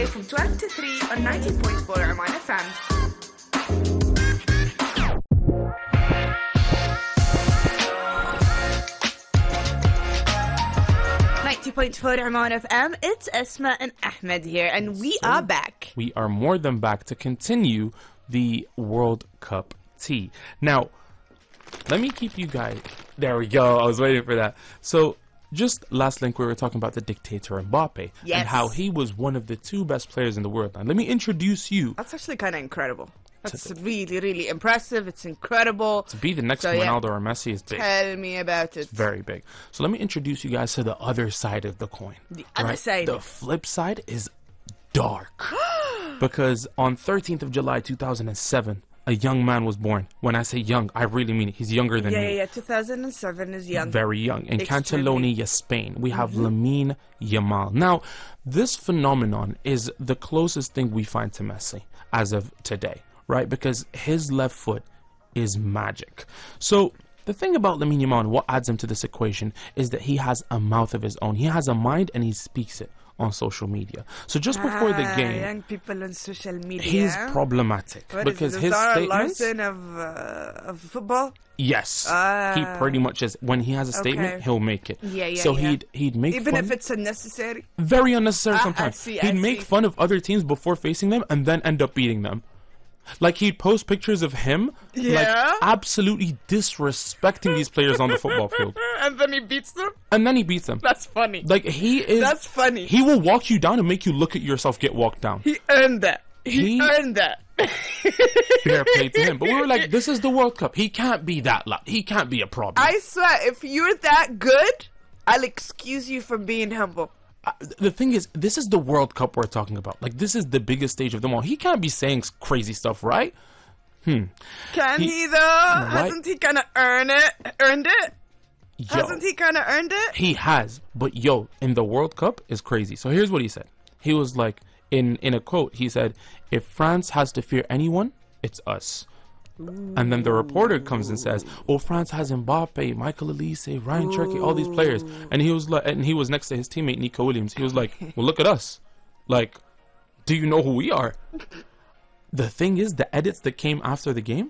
Friday from 12 to 3 on 90.4 Oman FM. 90.4 Oman FM, it's Esma and Ahmed here, and we are back. We are more than back to continue the World Cup tea. Now, let me keep you guys... There we go, I was waiting for that. So, just last link we were talking about the dictator Mbappe. Yes. And how he was one of the two best players in the world. Now, let me introduce you... That's actually kind of incredible. That's really, really impressive. It's incredible. To be the next Ronaldo or Messi is big. Tell me about it. It's very big. So let me introduce you guys to the other side of the coin. The other side. The flip side is dark. Because on 13th of July 2007, a young man was born. When I say young, I really mean it. He's younger than me. Yeah, 2007 is young. Very young. In Extremely. Catalonia, Spain, we have Lamine Yamal. Now, this phenomenon is the closest thing we find to Messi as of today. Right, because his left foot is magic. So the thing about Lamine Yamal, and what adds him to this equation, is that he has a mouth of his own. He has a mind, and he speaks it on social media. So just before the game, young people on social media. he's problematic What because is his statements. Larson of football. Yes, he pretty much is. When he has a statement, Okay. he'll make it. Yeah, So yeah. he'd make Even fun, if it's unnecessary. very unnecessary I sometimes. see, He'd I make see. fun of other teams before facing them, and then end up beating them. Like, he'd post pictures of him, Yeah? like, absolutely disrespecting these players on the football field. And then he beats them? And then he beats them. That's funny. Like, he is... That's funny. He will walk you down and make you look at yourself get walked down. He earned that. He He- earned that. Fair play to him. But we were like, this is the World Cup. He can't be that loud. He can't be a problem. I swear, if you're that good, I'll excuse you from being humble. The thing is, this is the World Cup we're talking about. Like, this is the biggest stage of them all. He can't be saying crazy stuff, right? Can he though? Right. Hasn't he kind of earned it? Yo, Hasn't he kind of earned it? he has. But yo, in the World Cup is crazy. So here's what he said. He was like, in a quote, he said, if France has to fear anyone, it's us. And then the reporter comes and says, "Oh, France has Mbappe, Michael Elise, Ryan Cherky, all these players." And he was like, and he was next to his teammate Nico Williams. He was like, "Well, look at us. Like, do you know who we are?" The thing is, the edits that came after the game